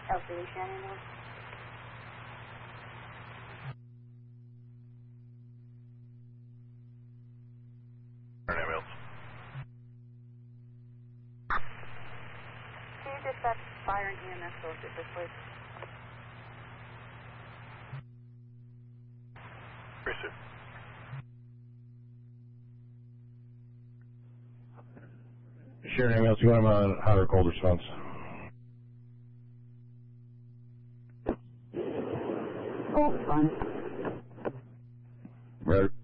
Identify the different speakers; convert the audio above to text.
Speaker 1: LCD Shannon Ward.
Speaker 2: Ambulance.
Speaker 1: Can you dispatch fire and EMS sources, please?
Speaker 2: Receive.
Speaker 3: Sharon ambulance, you want him on hot or cold response?
Speaker 1: Oh, fine.
Speaker 3: Right.